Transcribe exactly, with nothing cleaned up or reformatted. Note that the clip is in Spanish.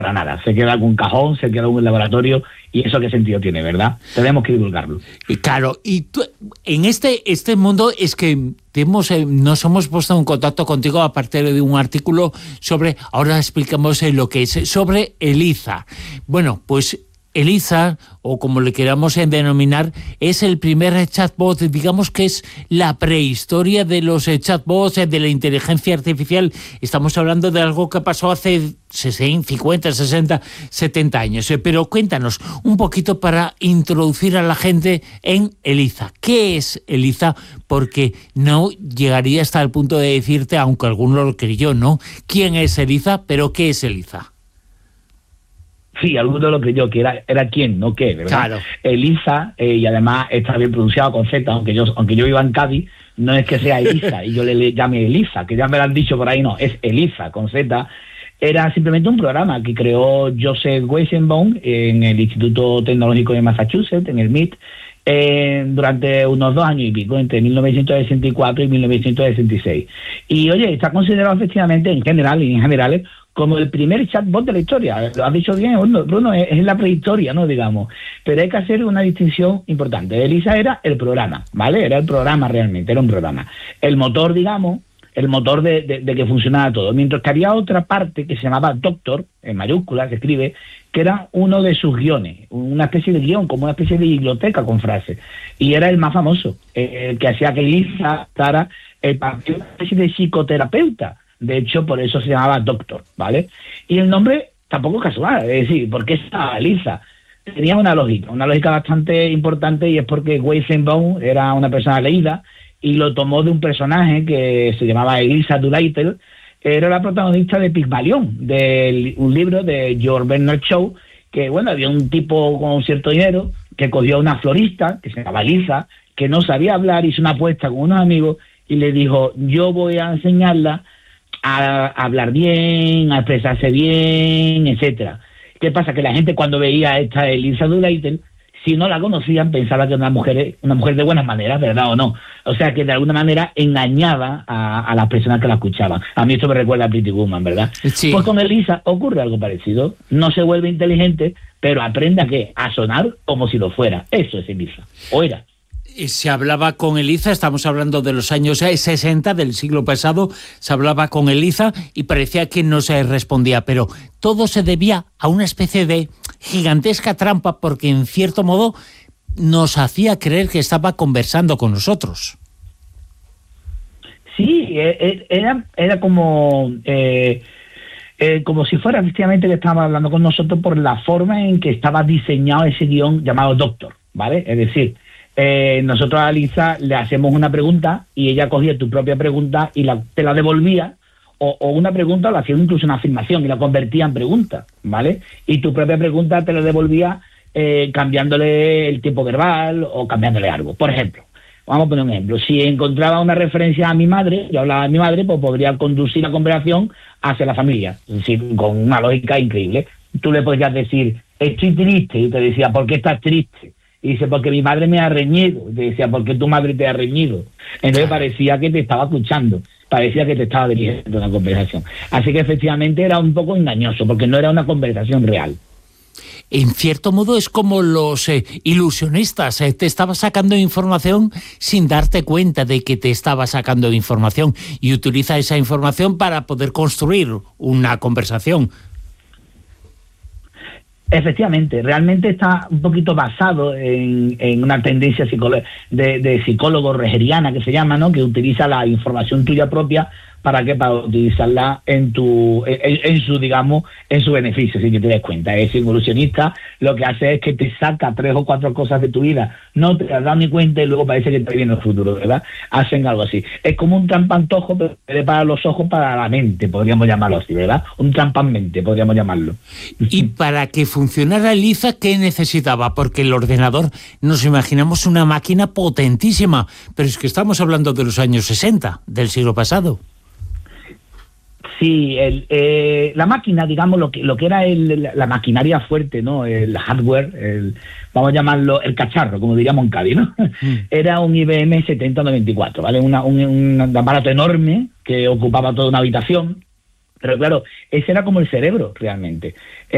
para nada. Se queda en un cajón, se queda en un laboratorio, y eso qué sentido tiene, ¿verdad? Tenemos que divulgarlo. Claro, y tú, en este este mundo es que te hemos, eh, nos hemos puesto en contacto contigo a partir de un artículo sobre, ahora explicamos eh, lo que es, sobre ELIZA. Bueno, pues ELIZA, o como le queramos denominar, es el primer chatbot, digamos que es la prehistoria de los chatbots, de la inteligencia artificial. Estamos hablando de algo que pasó hace sesenta, cincuenta, sesenta, setenta años. Pero cuéntanos un poquito para introducir a la gente en ELIZA. ¿Qué es ELIZA? Porque no llegaría hasta el punto de decirte, aunque alguno lo creyó, ¿no? ¿Quién es ELIZA? Pero ¿qué es ELIZA? Sí, alguno lo creyó, que era, era quién, no qué, ¿verdad? Claro. Sí. Pues con Eliza ocurre algo parecido. No se vuelve inteligente, pero aprende a qué, a sonar como si lo fuera. Eso es Eliza, o era. Se hablaba con ELIZA, estamos hablando de los años sesenta del siglo pasado, se hablaba con ELIZA y parecía que no se respondía, pero todo se debía a una especie de gigantesca trampa, porque en cierto modo nos hacía creer que estaba conversando con nosotros. Sí, era, era como... Eh, Eh, como si fuera efectivamente que estaba hablando con nosotros, por la forma en que estaba diseñado ese guión llamado Doctor, ¿vale? Es decir, eh, nosotros a ELIZA le hacemos una pregunta y ella cogía tu propia pregunta y la, te la devolvía, o, o una pregunta, o la hacía incluso una afirmación y la convertía en pregunta, ¿vale? Y tu propia pregunta te la devolvía eh, cambiándole el tiempo verbal o cambiándole algo. Por ejemplo, vamos a poner un ejemplo. Si encontraba una referencia a mi madre, yo hablaba de mi madre, pues podría conducir la conversación hacia la familia, es decir, con una lógica increíble. Tú le podrías decir, estoy triste, y te decía, ¿por qué estás triste? Y dice, porque mi madre me ha reñido. Y te decía, ¿por qué tu madre te ha reñido? Entonces parecía que te estaba escuchando, parecía que te estaba dirigiendo una conversación. Así que efectivamente era un poco engañoso, porque no era una conversación real. En cierto modo es como los eh, ilusionistas, eh, te estaba sacando información sin darte cuenta de que te estaba sacando información, y utiliza esa información para poder construir una conversación. Efectivamente, realmente está un poquito basado en, en una tendencia de, de psicólogo regeriana que se llama, ¿no? Que utiliza la información tuya propia para que para utilizarla en tu en, en su digamos en su beneficio, sin que te des cuenta. Es evolucionista, lo que hace es que te saca tres o cuatro cosas de tu vida, no te has dado ni cuenta y luego parece que está viendo el futuro, ¿verdad? Hacen algo así. Es como un trampantojo, pero para los ojos, para la mente, podríamos llamarlo así, ¿verdad? Un trampanmente, podríamos llamarlo. Y para que funcionara ELIZA, ¿qué necesitaba? Porque el ordenador, nos imaginamos una máquina potentísima, pero es que estamos hablando de los años sesenta, del siglo pasado. Sí, el, eh, la máquina, digamos, lo que lo que era el, la maquinaria fuerte, ¿no? El hardware, el, vamos a llamarlo el cacharro, como diríamos en Cádiz, ¿no? Mm. Era un I B M setenta noventa y cuatro, ¿vale? Una, un, un aparato enorme que ocupaba toda una habitación, pero claro, ese era como el cerebro, realmente.